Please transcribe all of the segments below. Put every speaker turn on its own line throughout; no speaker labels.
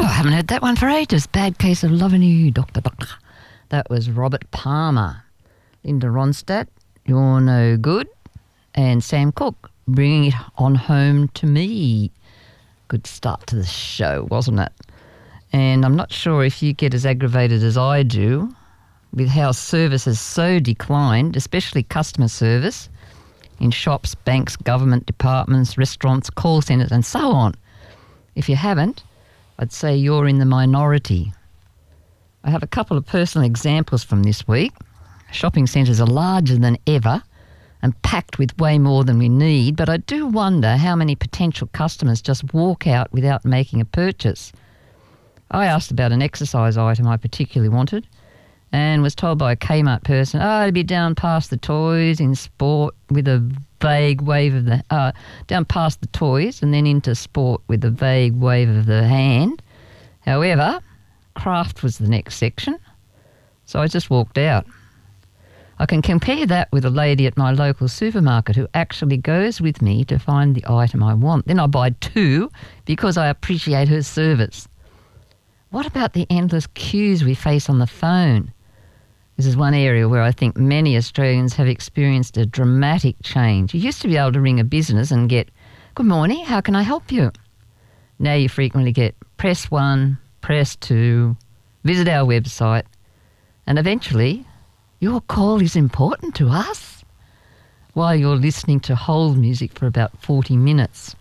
I haven't heard that one for ages. Bad Case of Loving You, Dr. Doctor. That was Robert Palmer. Linda Ronstadt, You're No Good. And Sam Cooke, Bringing It On Home to Me. Good start to the show, wasn't it? And I'm not sure if you get as aggravated as I do with how service has so declined, especially customer service, in shops, banks, government departments, restaurants, call centres and so on. If you haven't, I'd say you're in the minority. I have a couple of personal examples from this week. Shopping centres are larger than ever and packed with way more than we need, but I do wonder how many potential customers just walk out without making a purchase. I asked about an exercise item I particularly wanted and was told by a Kmart person, it'd be down past the toys in sport with a vague wave of the... down past the toys and then into sport with a vague wave of the hand. However, craft was the next section, so I just walked out. I can compare that with a lady at my local supermarket who actually goes with me to find the item I want. Then I buy two because I appreciate her service. What about the endless queues we face on the phone? This is one area where I think many Australians have experienced a dramatic change. You used to be able to ring a business and get, "Good morning, how can I help you?" Now you frequently get press 1, press 2, visit our website, and eventually your call is important to us while you're listening to hold music for about 40 minutes.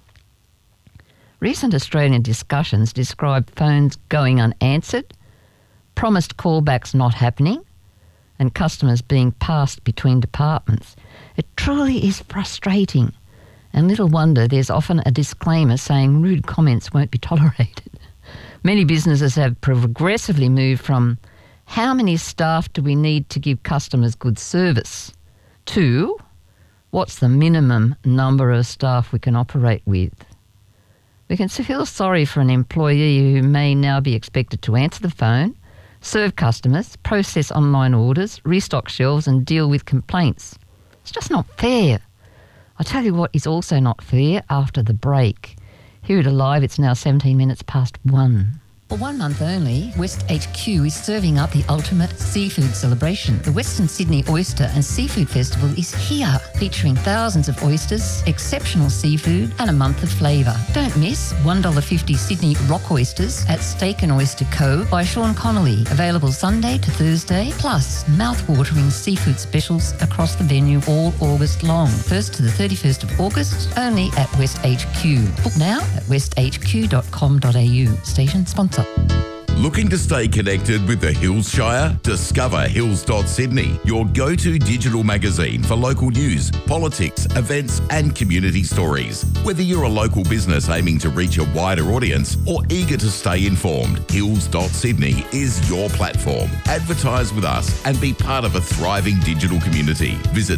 Recent Australian discussions describe phones going unanswered, promised callbacks not happening, and customers being passed between departments. It truly is frustrating, and little wonder there's often a disclaimer saying rude comments won't be tolerated. Many businesses have progressively moved from how many staff do we need to give customers good service to what's the minimum number of staff we can operate with. We can feel sorry for an employee who may now be expected to answer the phone, serve customers, process online orders, restock shelves and deal with complaints. It's just not fair. I'll tell you what is also not fair after the break. Here at Alive, it's now 17 minutes past 1. For 1 month only, West HQ is serving up the ultimate seafood celebration. The Western Sydney Oyster and Seafood Festival is here, featuring thousands of oysters, exceptional seafood and a month of flavour. Don't miss $1.50 Sydney rock oysters at Steak and Oyster Co. by Sean Connolly, available Sunday to Thursday, plus mouth-watering seafood specials across the venue all August long. 1st to the 31st of August, only at West HQ. Book now at westhq.com.au. Station sponsor.
Looking to stay connected with the Hills Shire? Discover Hills.Sydney, your go-to digital magazine for local news, politics, events and community stories. Whether you're a local business aiming to reach a wider audience or eager to stay informed, Hills.Sydney is your platform. Advertise with us and be part of a thriving digital community. Visit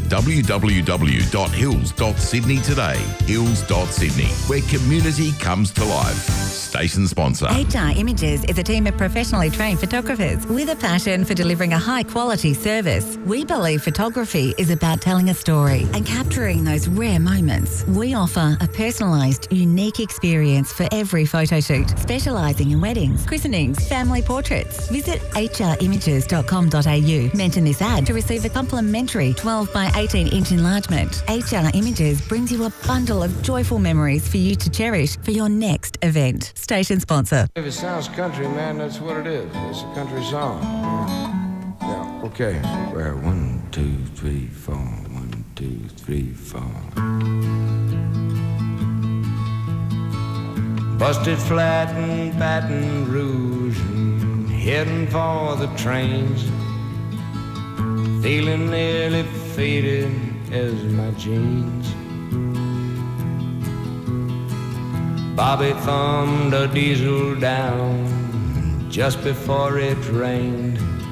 www.hills.sydney today. Hills.Sydney, where community comes to life. Station sponsor.
HR Images is a team of professionally trained photographers with a passion for delivering a high-quality service. We believe photography is about telling a story and capturing those rare moments. We offer a personalised, unique experience for every photo shoot, specialising in weddings, christenings, family portraits. Visit hrimages.com.au. Mention this ad to receive a complimentary 12 by 18-inch enlargement. HR Images brings you a bundle of joyful memories for you to cherish for your next event. Station sponsor.
If it sounds country, man, that's what it is. It's a country song. Yeah, okay. Well, 1, 2, 3, 4. 1, 2, 3, 4. Busted flat in Baton Rouge and heading for the trains. Feeling nearly faded as my jeans. Bobby thumbed a diesel down just before it rained.